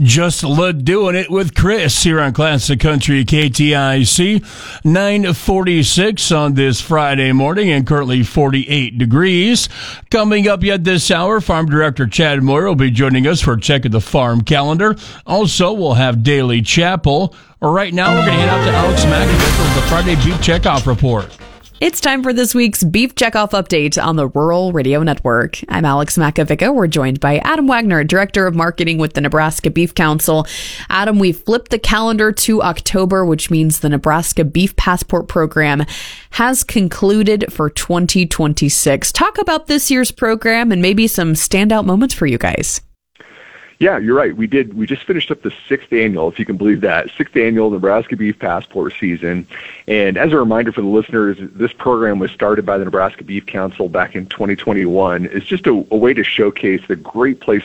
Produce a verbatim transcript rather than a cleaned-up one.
Just doing it with Chris here on Classic Country K T I C. nine forty-six on this Friday morning and currently forty-eight degrees. Coming up yet this hour, Farm Director Chad Moyer will be joining us for a check of the farm calendar. Also, we'll have Daily Chapel. Right now, we're going to head out to Alex McAvick with the Friday Beef Checkoff Report. It's time for this week's Beef Checkoff Update on the Rural Radio Network. I'm Alex Makovica. We're joined by Adam Wagner, Director of Marketing with the Nebraska Beef Council. Adam, we flipped the calendar to October, which means the Nebraska Beef Passport Program has concluded for twenty twenty-six. Talk about this year's program and maybe some standout moments for you guys. Yeah, you're right. We did. We just finished up the sixth annual, if you can believe that, sixth annual Nebraska Beef Passport season. And as a reminder for the listeners, this program was started by the Nebraska Beef Council back in twenty twenty-one. It's just a, a way to showcase the great place